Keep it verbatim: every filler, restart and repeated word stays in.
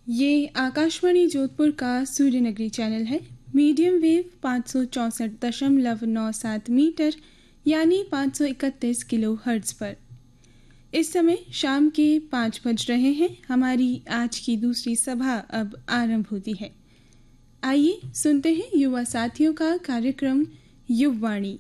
ये आकाशवाणी जोधपुर का सूर्य नगरी चैनल है। मीडियम वेव पाँच सौ चौंसठ दशमलव नौ सात मीटर यानी पाँच सौ इकतीस किलो हर्ट्ज पर। इस समय शाम के पाँच बज रहे हैं। हमारी आज की दूसरी सभा अब आरंभ होती है। आइए सुनते हैं युवा साथियों का कार्यक्रम युववाणी।